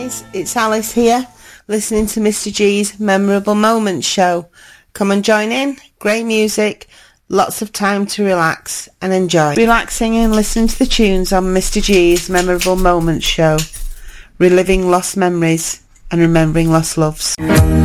guys, it's Alice here, listening to Mr. G's Memorable Moments show. Come and join in. Great music, lots of time to relax and enjoy. Relaxing and listening to the tunes on Mr. G's Memorable Moments show. Reliving lost memories and remembering lost loves.